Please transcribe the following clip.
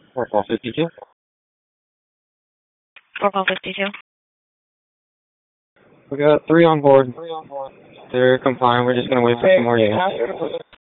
Call 52. 52. We got 3 on board. They're compliant. We're just going to wait for some more units.